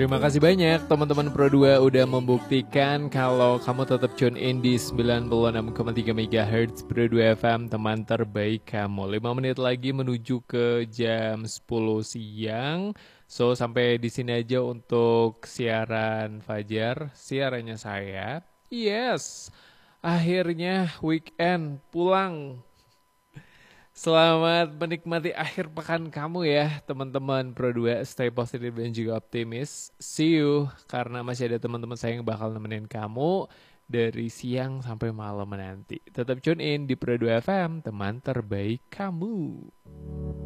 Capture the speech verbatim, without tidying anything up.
Terima kasih banyak teman-teman Pro dua udah membuktikan kalau kamu tetap tune in di sembilan puluh enam koma tiga megahertz Pro dua F M, teman terbaik kamu. lima menit lagi menuju ke jam sepuluh siang. So sampai di sini aja untuk siaran Fajar, siarannya saya. Yes, akhirnya weekend pulang. Selamat menikmati akhir pekan kamu ya teman-teman Pro dua. Stay positif dan juga optimis. See you, karena masih ada teman-teman saya yang bakal nemenin kamu dari siang sampai malam nanti. Tetap tune in di Pro dua F M, teman terbaik kamu.